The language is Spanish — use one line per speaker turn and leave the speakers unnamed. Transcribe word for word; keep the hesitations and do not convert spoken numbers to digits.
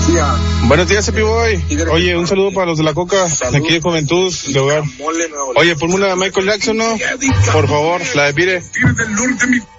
Buenos días, Happy Boy. Oye, un saludo para los de la Coca, de aquí de Juventud, de Hogar. Oye, ponme una de Michael Jackson, ¿no? Por favor, la de Pire.